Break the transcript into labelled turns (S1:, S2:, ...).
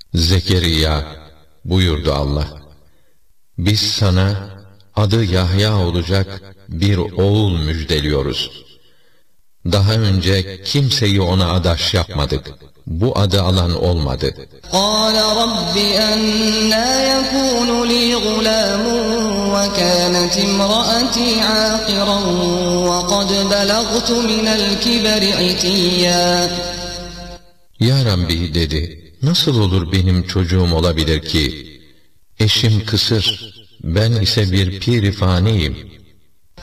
S1: Zekeriya, buyurdu Allah, biz sana adı Yahya olacak bir oğul müjdeliyoruz. Daha önce kimseyi ona adaş yapmadık. Bu adı alan olmadı.
S2: قَالَ رَبِّ أَنَّى يَكُونُ لِي غُلَامٌ وَكَانَتِ امْرَأَتِي عَاقِرًا وَقَدْ بَلَغْتُ مِنَ الْكِبَرِ عِتِيًّا.
S1: Ya Rabbi dedi, nasıl olur benim çocuğum olabilir ki? Eşim kısır, ben ise bir pir-i faniyim.